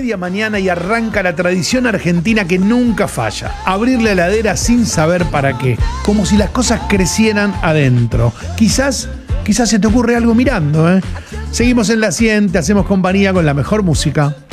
media mañana y arranca la tradición argentina que nunca falla. Abrir la heladera sin saber para qué. Como si las cosas crecieran adentro. Quizás se te ocurre algo mirando, ¿eh? Seguimos en La 100, te hacemos compañía con la mejor música.